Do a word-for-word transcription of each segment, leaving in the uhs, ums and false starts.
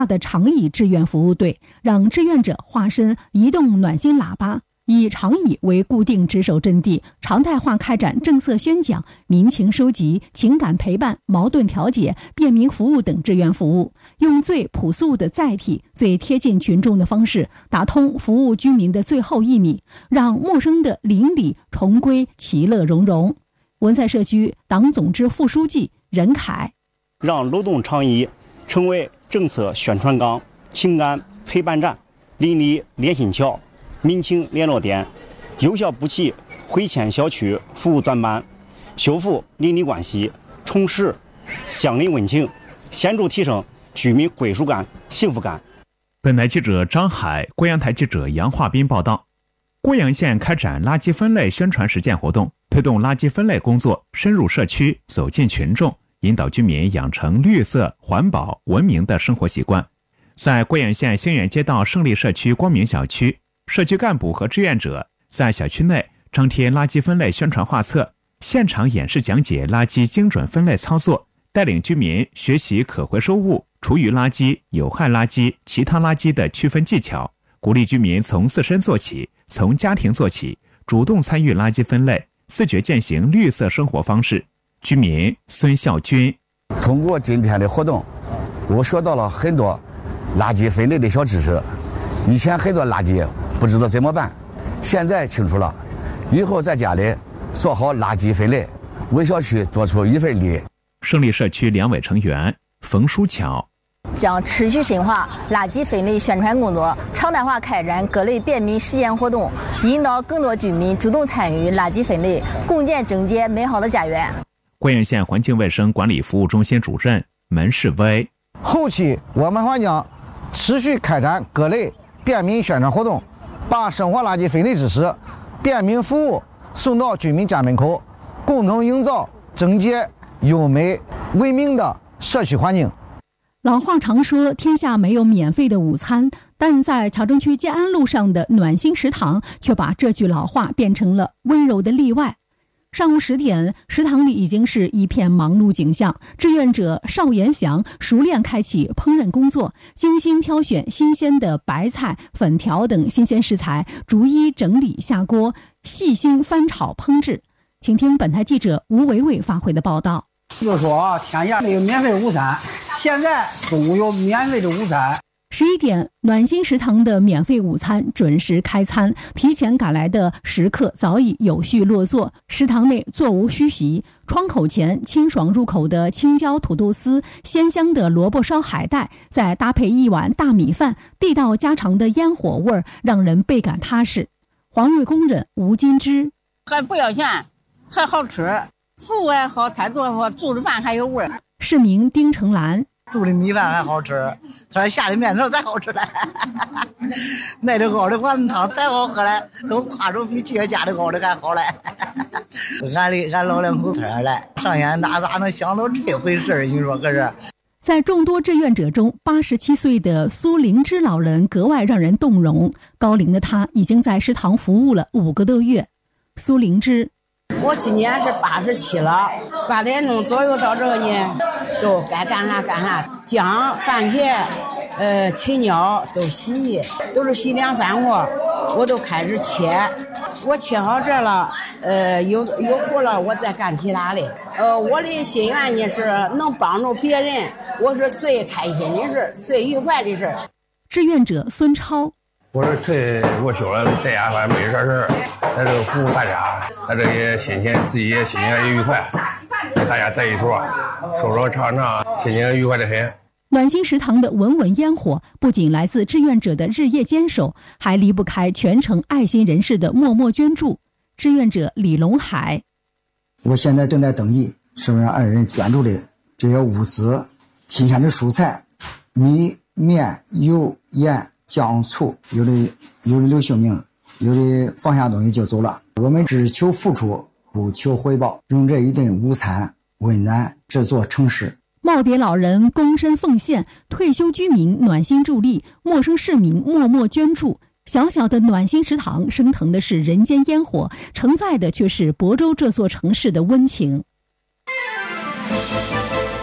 的长椅志愿服务队，让志愿者化身移动暖心喇叭，以长椅为固定值守阵地，常态化开展政策宣讲、民情收集、情感陪伴、矛盾调解、便民服务等志愿服务，用最朴素的载体、最贴近群众的方式，打通服务居民的最后一米，让陌生的邻里重归其乐融融。文赛社区党总支副书记任凯， 让流动长椅成为政策宣传岗、情感陪伴站、邻里联心桥、民情联络点，有效补齐回迁小区服务短板，修复邻里关系，重拾乡邻温情，显著提升居民归属感、幸福感。 本台记者张海，贵阳台记者杨化斌报道。贵阳县开展垃圾分类宣传实践活动，推动垃圾分类工作深入社区，走进群众，引导居民养成绿色、环保、文明的生活习惯。在贵阳县兴远街道胜利社区光明小区，社区干部和志愿者在小区内张贴垃圾分类宣传画册，现场演示讲解垃圾精准分类操作，带领居民学习可回收物、厨余垃圾、有害垃圾、其他垃圾的区分技巧，鼓励居民从自身做起，从家庭做起，主动参与垃圾分类，自觉践行绿色生活方式。居民孙孝军， 通过今天的活动，我学到了很多垃圾分类的小知识。以前很多垃圾不知道怎么办，现在清楚了，以后在家里做好垃圾分类，为小区做出一份力。 胜利社区两委成员冯书巧， 将持续深化垃圾分类宣传工作，常态化开展各类便民实践活动，引导更多居民主动参与垃圾分类，共建整洁美好的家园。 贵阳县环境卫生管理服务中心主任门世威， 后期我们还将持续开展各类便民宣传活动，把生活垃圾分类知识、便民服务送到居民家门口，共同营造整洁、优美、文明的社区环境。 老话常说天下没有免费的午餐，但在桥中区建安路上的暖心食堂却把这句老话变成了温柔的例外。上午十点，食堂里已经是一片忙碌景象，志愿者邵延祥熟练开启烹饪工作，精心挑选新鲜的白菜、粉条等新鲜食材，逐一整理下锅，细心翻炒烹制。请听本台记者吴伟伟发回的报道。 就说天下没有免费午餐，现在中午有免费的午餐。 十一点，暖心食堂的免费午餐准时开餐，提前赶来的食客早已有序落座，食堂内座无虚席，窗口前清爽入口的青椒土豆丝，鲜香的萝卜烧海带，再搭配一碗大米饭，地道家常的烟火味儿，让人倍感踏实。环卫工人吴金枝， 还不要钱，还好吃，服务还好，态度好，做的饭还有味儿。 市民丁成兰， 煮的米饭还好吃，他说下的面条才好吃嘞，那的熬的丸子汤才好喝嘞，都夸着比企家的熬的还好嘞。俺的俺老两口村嘞，上县那咋能想到这回事？你说可是？ 在众多志愿者中，八十七岁的苏灵芝老人格外让人动容。高龄的他已经在食堂服务了五个多月。苏灵芝， 我今年是八十七了，八点钟左右到这个呢，都该干啥干啥，姜、番茄、呃青椒都洗，都是洗两三锅，我都开始切。我切好这了，呃有有活了，我再干其他的。呃，我的心愿呢是能帮助别人，我是最开心的事，最愉快的事。 志愿者孙超， 我是退我休了，在家反正没啥事，在这个服务大家，在这也心情自己也心情也愉快，大家在一处说说唱唱，心情愉快的很。 暖心食堂的文文烟火不仅来自志愿者的日夜坚守，还离不开全城爱心人士的默默捐助。志愿者李龙海， 我现在正在登记，是不是二人捐助的这些物资，新鲜的蔬菜、米、面、油、盐、酱、醋，有的有的留性命，有的放下东西就走了。我们只求付出，不求回报，用这一顿午餐温暖这座城市。 耄耋老人躬身奉献，退休居民暖心助力，陌生市民默默捐助。小小的暖心食堂升腾的是人间烟火，承载的却是亳州这座城市的温情。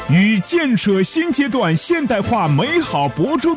与建设新阶段现代化美好博珠